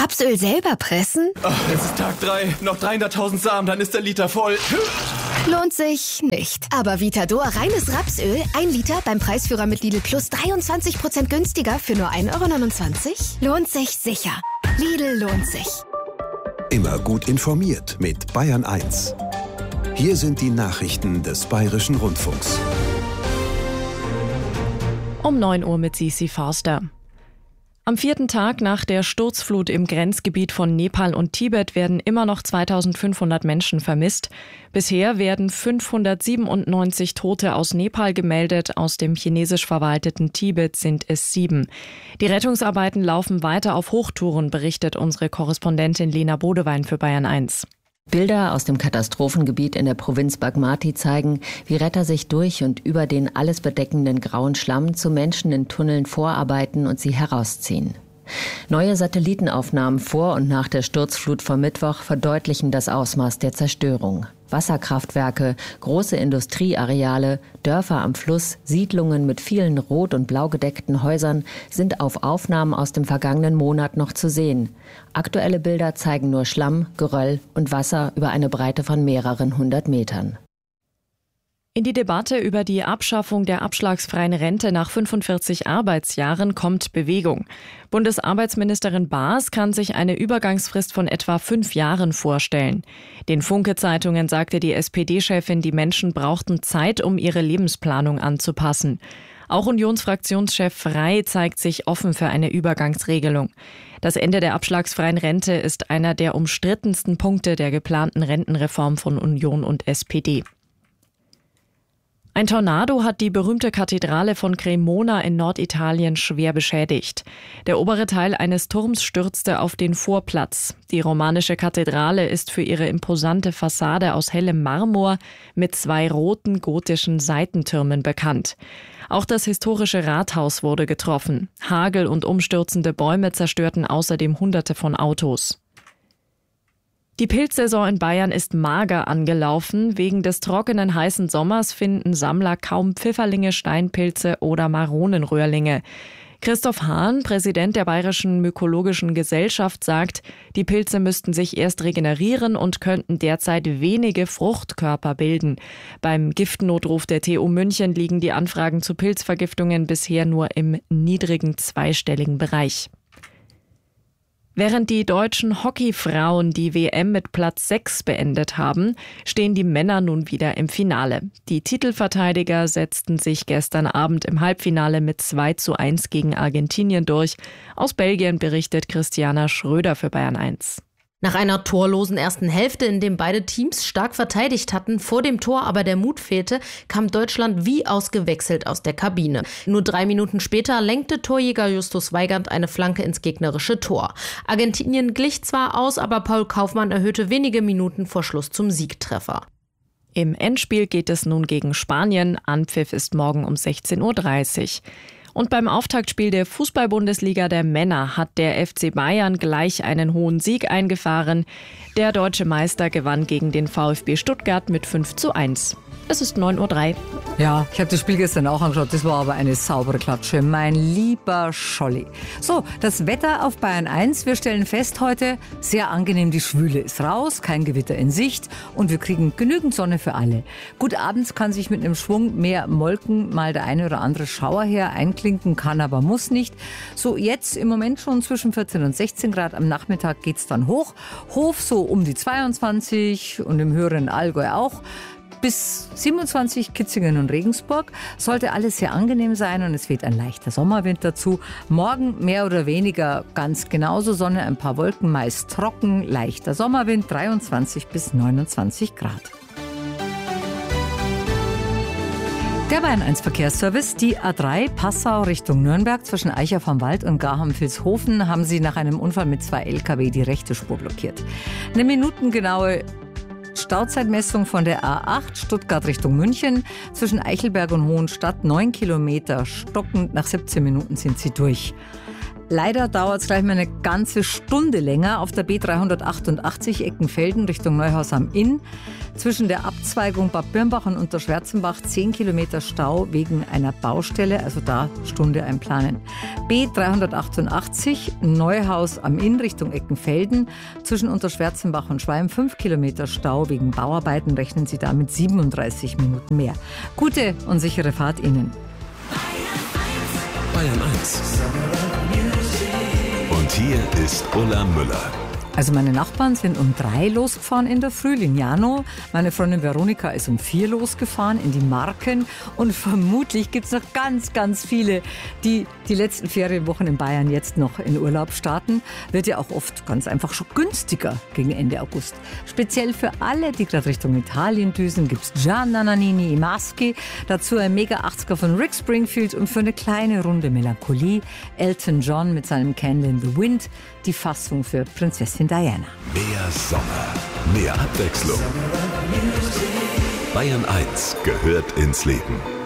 Rapsöl selber pressen? Jetzt ist Tag 3, noch 300.000 Samen, dann ist der Liter voll. Lohnt sich nicht. Aber Vitador reines Rapsöl, 1 Liter beim Preisführer mit Lidl Plus 23% günstiger für nur 1,29 €? Lohnt sich sicher. Lidl lohnt sich. Immer gut informiert mit Bayern 1. Hier sind die Nachrichten des Bayerischen Rundfunks. Um 9 Uhr mit Sisi Forster. Am 4. Tag nach der Sturzflut im Grenzgebiet von Nepal und Tibet werden immer noch 2500 Menschen vermisst. Bisher werden 597 Tote aus Nepal gemeldet, aus dem chinesisch verwalteten Tibet sind es 7. Die Rettungsarbeiten laufen weiter auf Hochtouren, berichtet unsere Korrespondentin Lena Bodewein für Bayern 1. Bilder aus dem Katastrophengebiet in der Provinz Bagmati zeigen, wie Retter sich durch und über den alles bedeckenden grauen Schlamm zu Menschen in Tunneln vorarbeiten und sie herausziehen. Neue Satellitenaufnahmen vor und nach der Sturzflut vom Mittwoch verdeutlichen das Ausmaß der Zerstörung. Wasserkraftwerke, große Industrieareale, Dörfer am Fluss, Siedlungen mit vielen rot- und blau gedeckten Häusern sind auf Aufnahmen aus dem vergangenen Monat noch zu sehen. Aktuelle Bilder zeigen nur Schlamm, Geröll und Wasser über eine Breite von mehreren 100 Metern. In die Debatte über die Abschaffung der abschlagsfreien Rente nach 45 Arbeitsjahren kommt Bewegung. Bundesarbeitsministerin Baas kann sich eine Übergangsfrist von etwa 5 Jahren vorstellen. Den Funke-Zeitungen sagte die SPD-Chefin, die Menschen brauchten Zeit, um ihre Lebensplanung anzupassen. Auch Unionsfraktionschef Frey zeigt sich offen für eine Übergangsregelung. Das Ende der abschlagsfreien Rente ist einer der umstrittensten Punkte der geplanten Rentenreform von Union und SPD. Ein Tornado hat die berühmte Kathedrale von Cremona in Norditalien schwer beschädigt. Der obere Teil eines Turms stürzte auf den Vorplatz. Die romanische Kathedrale ist für ihre imposante Fassade aus hellem Marmor mit 2 roten gotischen Seitentürmen bekannt. Auch das historische Rathaus wurde getroffen. Hagel und umstürzende Bäume zerstörten außerdem Hunderte von Autos. Die Pilzsaison in Bayern ist mager angelaufen. Wegen des trockenen, heißen Sommers finden Sammler kaum Pfifferlinge, Steinpilze oder Maronenröhrlinge. Christoph Hahn, Präsident der Bayerischen Mykologischen Gesellschaft, sagt, die Pilze müssten sich erst regenerieren und könnten derzeit wenige Fruchtkörper bilden. Beim Giftnotruf der TU München liegen die Anfragen zu Pilzvergiftungen bisher nur im niedrigen zweistelligen Bereich. Während die deutschen Hockeyfrauen die WM mit Platz 6 beendet haben, stehen die Männer nun wieder im Finale. Die Titelverteidiger setzten sich gestern Abend im Halbfinale mit 2:1 gegen Argentinien durch. Aus Belgien berichtet Christiana Schröder für Bayern 1. Nach einer torlosen ersten Hälfte, in dem beide Teams stark verteidigt hatten, vor dem Tor aber der Mut fehlte, kam Deutschland wie ausgewechselt aus der Kabine. Nur 3 Minuten später lenkte Torjäger Justus Weigand eine Flanke ins gegnerische Tor. Argentinien glich zwar aus, aber Paul Kaufmann erhöhte wenige Minuten vor Schluss zum Siegtreffer. Im Endspiel geht es nun gegen Spanien. Anpfiff ist morgen um 16:30 Uhr. Und beim Auftaktspiel der Fußball-Bundesliga der Männer hat der FC Bayern gleich einen hohen Sieg eingefahren. Der deutsche Meister gewann gegen den VfB Stuttgart mit 5:1. Es ist 9:03 Uhr. Ja, ich habe das Spiel gestern auch angeschaut. Das war aber eine saubere Klatsche. Mein lieber Scholli. So, das Wetter auf Bayern 1. Wir stellen fest heute, sehr angenehm, die Schwüle ist raus, kein Gewitter in Sicht und wir kriegen genügend Sonne für alle. Gut, abends kann sich mit einem Schwung mehr Molken mal der eine oder andere Schauer her einklinken, kann aber muss nicht. So, jetzt im Moment schon zwischen 14 und 16 Grad. Am Nachmittag geht's dann hoch. Hof so um die 22 und im höheren Allgäu auch. Bis 27 Kitzingen und Regensburg sollte alles sehr angenehm sein und es weht ein leichter Sommerwind dazu. Morgen mehr oder weniger ganz genauso Sonne, ein paar Wolken, meist trocken, leichter Sommerwind, 23 bis 29 Grad. Der Bayern 1 Verkehrsservice, die A3 Passau Richtung Nürnberg zwischen Eicher vom Wald und Garham-Vilshofen haben sie nach einem Unfall mit 2 LKW die rechte Spur blockiert. Eine minutengenaue Stauzeitmessung von der A8 Stuttgart Richtung München zwischen Eichelberg und Hohenstadt 9 Kilometer stockend. Nach 17 Minuten sind sie durch. Leider dauert es gleich mal eine ganze Stunde länger auf der B388 Eckenfelden Richtung Neuhaus am Inn. Zwischen der Abzweigung Bad Birnbach und Unterschwarzenbach 10 Kilometer Stau wegen einer Baustelle, also da Stunde einplanen. B388 Neuhaus am Inn Richtung Eckenfelden. Zwischen Unterschwarzenbach und Schweim 5 Kilometer Stau wegen Bauarbeiten, rechnen Sie damit 37 Minuten mehr. Gute und sichere Fahrt Ihnen. Bayern 1. Und hier ist Ulla Müller. Also meine Nachbarn sind um 3 losgefahren in der Früh, Lignano. Meine Freundin Veronika ist um 4 losgefahren in die Marken. Und vermutlich gibt es noch ganz, ganz viele, die die letzten Ferienwochen in Bayern jetzt noch in Urlaub starten. Wird ja auch oft ganz einfach schon günstiger gegen Ende August. Speziell für alle, die gerade Richtung Italien düsen, gibt es Gianna Nannini i Maschi. Dazu ein Mega 80er von Rick Springfield und für eine kleine Runde Melancholie Elton John mit seinem Candle in the Wind. Die Fassung für Prinzessin Diana. Mehr Sommer, mehr Abwechslung. Bayern 1 gehört ins Leben.